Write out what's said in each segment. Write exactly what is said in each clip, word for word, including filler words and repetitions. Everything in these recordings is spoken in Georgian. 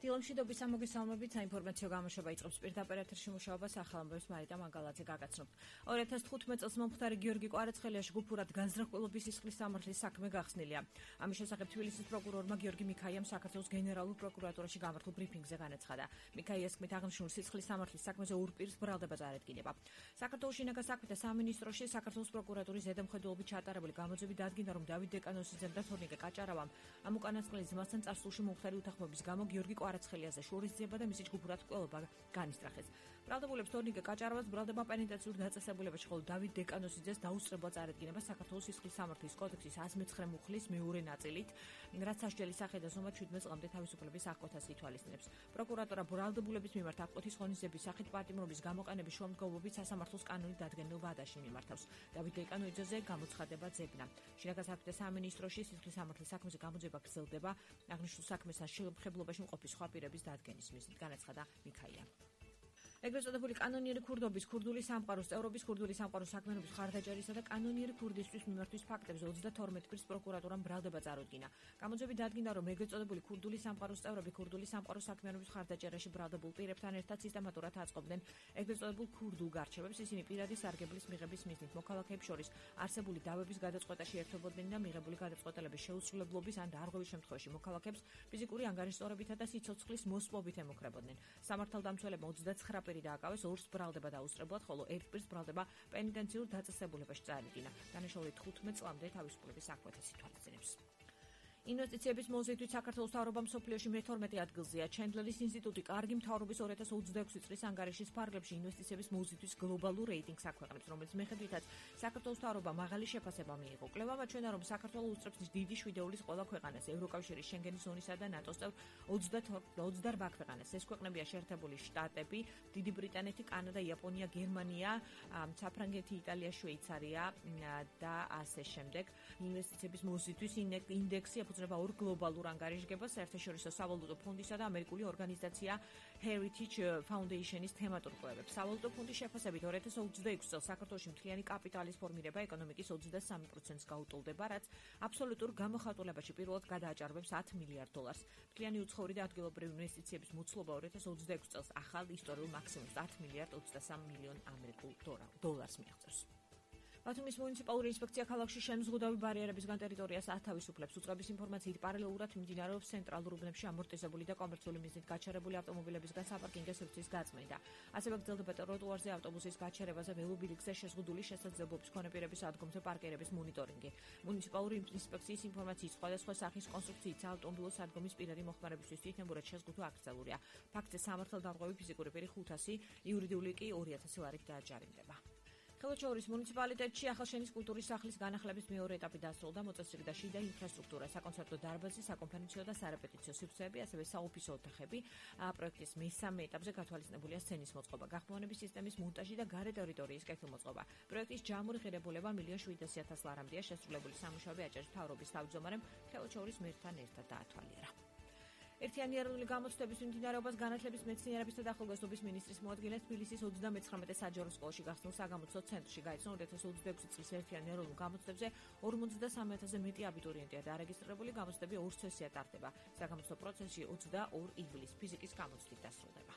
დილომშვიდობის სამოგესალმებით საინფორმაციო გამოშვება იწყებს პირდაპირ ეთერში მუშაობას ახალამბებს მარიტა მანგალაძე გაგაცნობთ. ორი ათას თხუთმეტ წელს მომხდარი გიორგი კვარაცხელიაშ გუფურად განზრახველობის სისხლის სამართლის საქმე გახსნილია. ამის შესახებ თბილისის პროკურორმა გიორგი მიქაიამ საქართველოს გენერალურ პროკურატურაში გამართულ ბრიფინგზე განაცხადა. მიქაიას თქმით აღნიშნულ სისხლის სამართლის საქმეზე ორ პირს ბრალდება წარადგინება. საქართველოს შინაგან საქმეთა სამინისტროში საქართველოს პროკურატურის ზედამხედველობით ჩატარებული გამოძიები დადგინდა, რომ დავით დეკანოსიძემ და თორნიკე კაჭარავამ ამ უკანასკნელის ძმასთან წარსულში მომხდარი უთანხმოების გამო გიორგი კვარაცხელიაზე შურისძიება და მისი ჯგუფურად მკვლელობა განისწრახეს. ბრალდებულებს თორნიკე კაჭარავას ბრალდება პენიტენციურ დაწესებულებაში, ხოლო დავით დეკანოსიძეს დაუსწრებლა წარადგინება საქართველოს სისხლის სამართლის კოდექსის ას მეცხრე მუხლის მეორე ნაწილით, რაც სასჯელის სახე და ზომად შვიდმეტ წლამდე თავისუფლების აღკვეთას ითვალისწინებს. პროკურატურა ბრალდებულების მიმართ აღკვეთის ღონისძიების სახით პატიმრობის გამოყენების შრომდგომობით სასამართლოს კანონით დადგენილ ვადაში მიმართავს. დავით დეკანოსიძეზე გამოცხადება ძებნა. შინაგან საქმეთა სამინისტროში სისხლის სამართლის საქმეზე გამოძიება გრძელდება. აღნიშნულ საქმესთან შემხედლობაში მყოფი სხვა პირების დადგენის მიზნით, განაცხადა მიქაია. ეგრეთ წოდებული კანონიერი ქურდობის, ქურდული სამყაროს წევრობის, ქურდული სამყაროს საქმიანობის მხარდაჭერისა და კანონიერი ქურდისტვის მიმართვის ფაქტებზე ოცდათორმეტ პირს პროკურატურამ ბრალდება წარუდგინა. გამოძიები დადგინდა, რომ ეგრეთ წოდებული ქურდული სამყაროს წევრები ქურდული სამყაროს საქმიანობის მხარდაჭერაში ბრალდებულ პირებთან ერთად სისტემატურად აწყობდნენ ეგრეთ წოდებულ ქურდულ გარჩევებს. ისინი პირადი სარგებლის მიღების მიზნით მოქალაქეებს შორის არსებული დავების გადაწყვეტაში ერთვებოდნენ და მიღებული გადაწყვეტილების შეუსრულებლობის ან დარღვევის შემთხვევაში მოქალაქეებს ფიზიკური ანგარიშწორებითა და სიცოცხლის მოსპობით ემუქრებოდნენ. სამართალდამცველებმა ოცდაცხრა პირი დააკავეს, ორს ბრალდება დაუსწრებლად, ხოლო ერთ პირს ბრალდება პენიტენციურ დაწესებულებაში წარადგინა. დანაშაული თხუთმეტ წლამდე თავისუფლების აღკვეთას ითვალისწინებს. ინვესტიციების მოზიდვით საქართველოს მთავრობა მსოფლიოში მეთორმეტე ადგილზეა. ჩენდლერის ინსტიტუტი კარგი მთავრობის ორი ათას ოცდაექვსი წლის ანგარიშის ფარგლებში ინვესტიციების მოზიდვის გლობალურ რეიტინგს აქვეყნებს, რომელიც მიხედვითაც საქართველოს მთავრობა მაღალი შეფასება მიიღო. კვლევამ აჩვენა, რომ საქართველო უსწრებს დიდი შვიდეულის ყველა ქვეყანას, ევროკავშირის, შენგენის ზონისა და ნატოს წევრ ოცდარბა ქვეყანას. ეს ქვეყნებია შეერთებული შტატები, დიდი ბრიტანეთი, კანადა, იაპონია, გერმანია, საფრანგეთი, იტალია, შვეიცარია და ასე შემდეგ. ინვესტიციების მოზიდვის ინდექსი ეფუძნება ორ გლობალურ ანგარიშგებას, საერთაშორისო სავალუტო ფონდისა და ამერიკული ორგანიზაცია Heritage Foundation-ის თემატურ კვლევებს. სავალუტო ფონდის შეფასებით ორი ათას ოცდაექვსი წელს საქართველოში მთლიანი კაპიტალის ფორმირება ეკონომიკის ოცდასამი პროცენტს გაუტოლდება, რაც აბსოლუტურ გამოხატულებაში პირველად გადააჭარბებს ათ მილიარდ დოლარს. მთლიანი უცხოური და ადგილობრივი ინვესტიციების მოცულობა ორი ათას ოცდაექვსი წელს ახალ ისტორიულ მაქსიმუმს ათ მილიარდ ოცდასამი მილიონ ამერიკულ დოლარს მიაღწევს. ბათუმის მუნიციპალური ინსპექცია ქალაქში შემზღუდავი ბარიერებისგან ტერიტორიას ათავისუფლებს. უწყების ინფორმაციით პარალელურად მიმდინარეობს ცენტრალურ უბნებში ამორტიზებული და კომერციული მიზნით გაჩერებული ავტომობილებისგან საპარკინგო სივრცის გაწმენდა. ასევე გრძელდება ტროტუარზე ავტობუსის გაჩერებაზე, ველობილიქზე შეზღუდული შესაძლებლობის მქონე პირების ადგომზე პარკირების მონიტორინგი. მუნიციპალური ინსპექციის ინფორმაციით სხვადასხვა სახის კონსტრუქციით საავტომობილო სადგომის პირადი მოხმარებისთვის თითნებურად შეზღუდვა აკრძალულია. ფაქტზე სამართალდამღები ფიზიკური პირი ხუთასი, იურიდიული კი ორი ათასი ლარით დააჯარიმდება. ხელოჩაურის მუნიციპალიტეტში ახალშენის კულტურის სახლის განახლების მეორე ეტაპი დასრულდა. მოწესრიგდა შიდა ინფრასტრუქტურა, საკონცერტო დარბაზი, საკონფერენციო და სარეპეტიციო სივრცეები, ასევე საოფისო ოთახები. პროექტის მესამე ეტაპზე გათვალისწინებულია სცენის მოწყობა, გახმოვანების სისტემის მონტაჟი და გარე ტერიტორიის კეთილმოწყობა. პროექტის ჯამური ღირებულება მილიონ შვიდასი ათას ლარამდეა. შესრულებული სამუშაოები აჭარის მთავრობის თავმჯდომარემ ხელოჩაურის მერთან ერთად დაათვალიერა. ერთიანი ეროვნული გამოცდების მიმდინარეობას განათლების, მეცნიერებისა და ახალგაზრდობის მინისტრის მოადგილე თბილისის ოცდამეცხრამეტე საჯარო სკოლაში გახსნილ საგამოცდო ცენტრში გაიცნო ორი ათას ოცდაექვსი წლის ერთიანი ეროვნულ გამოცდებზე ორმოცდასამი ათასზე მეტი აბიტურიენტია დარეგისტრირებული. გამოცდები ორ სესია ტარდება. საგამოცდო პროცესი ოცდაორი ივლისს ფიზიკის გამოცდით დასრულდება.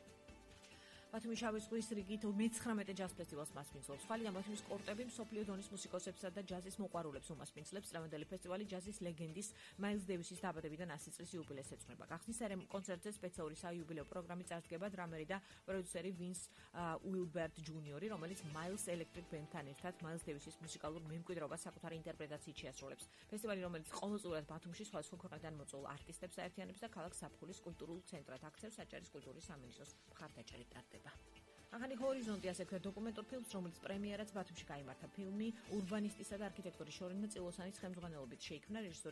ბათუმის შავი ზღვის რიგით მეცხრამეტე ჯაზ ფესტივალს მასპინძლობს. ხვალიდან ბათუმის კორტები მსოფლიო დონის მუსიკოსებსა და ჯაზის მოყვარულებს უმასპინძლებს. წლევანდელი ფესტივალი ჯაზის ლეგენდის მაილს დევისის დაბადებიდან ასი წლის იუბილეს ეძღვნება. გახსნის კონცერტზე სპეციალური საიუბილეო პროგრამი წარსდგება დრამერი და პროდიუსერი ვინს უილბერტ ჯუნიორი, რომელიც მაილს ელექტრიკ ბენდთან ერთად მაილს დევისის მუსიკალურ მემკვიდრეობას საკუთარი ინტერპრეტაციით შეასრულებს. ფესტივალი, რომელიც ყოველწლიურად ბათუმში სხვადასხვა ქვეყნიდან მოწვეულ არტისტებს აერთიანებს და ქალაქ საფხულის კულტურულ ცენტრად აქცევს აჭარის კულტურის სამინისტროს მხარდაჭერით ტარდება. ახალი ჰორიზონტი ასექვე დოკუმენტურ ფილმს, რომელიც პრემიერაც ბათუმში გაიმართა. ფილმი ურბანისტისა და არქიტექტორის შორენა წილოსანის ხელმძღვანელობით შეიქმნა. რეჟისორი